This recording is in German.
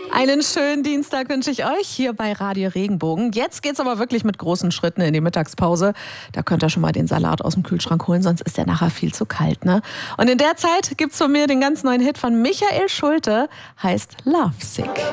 Einen schönen Dienstag wünsche ich euch hier bei Radio Regenbogen. Jetzt geht's aber wirklich mit großen Schritten in die Mittagspause. Da könnt ihr schon mal den Salat aus dem Kühlschrank holen, sonst ist der nachher viel zu kalt, ne? Und in der Zeit gibt's von mir den ganz neuen Hit von Michael Schulte, heißt Lovesick.